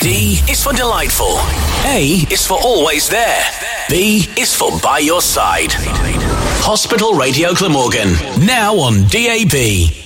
D is for delightful. A is for always there. B is for by your side. Hospital Radio Glamorgan, now on DAB.